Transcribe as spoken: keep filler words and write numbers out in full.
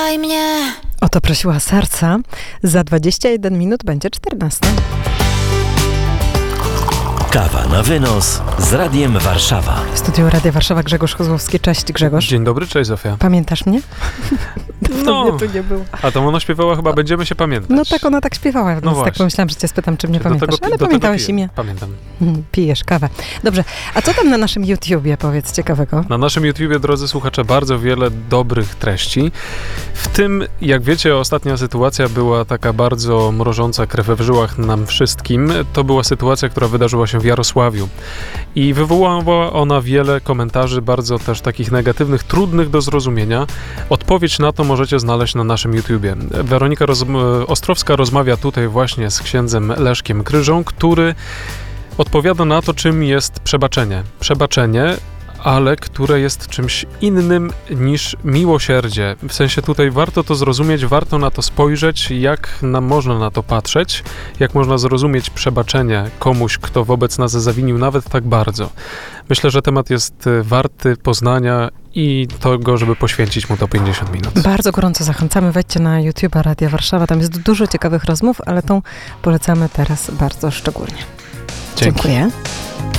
kochaj mnie. O to prosiła serca. Za dwadzieścia jeden minut będzie czternasta. Kawa na wynos z Radiem Warszawa. W studiu Radia Warszawa Grzegorz Kozłowski. Cześć Grzegorz. Dzień dobry, cześć Zofia. Pamiętasz mnie? No, mnie tu nie było. A to ona śpiewała chyba Będziemy się pamiętać. No tak, ona tak śpiewała, więc No tak właśnie. pomyślałam, że cię spytam, czy mnie Do pamiętasz. tego- Ale do pamiętałeś tego imię. Pamiętam. Hmm, pijesz kawę. Dobrze, a co tam na naszym YouTubie, powiedz, ciekawego? Na naszym YouTubie, drodzy słuchacze, bardzo wiele dobrych treści. W tym, jak wiecie, ostatnia sytuacja była taka bardzo mrożąca krew w żyłach nam wszystkim. To była sytuacja, która wydarzyła się w Jarosławiu. I wywołała ona wiele komentarzy, bardzo też takich negatywnych, trudnych do zrozumienia. Odpowiedź na to możecie znaleźć na naszym YouTubie. Weronika Roz- Ostrowska rozmawia tutaj właśnie z księdzem Leszkiem Kryżą, który odpowiada na to, czym jest przebaczenie. Przebaczenie, ale które jest czymś innym niż miłosierdzie. W sensie tutaj warto to zrozumieć, warto na to spojrzeć, jak nam można na to patrzeć, jak można zrozumieć przebaczenie komuś, kto wobec nas zawinił nawet tak bardzo. Myślę, że temat jest warty poznania i tego, żeby poświęcić mu to pięćdziesiąt minut. Bardzo gorąco zachęcamy, wejdźcie na YouTube'a Radia Warszawa, tam jest dużo ciekawych rozmów, ale tą polecamy teraz bardzo szczególnie. Dzięki. Dziękuję.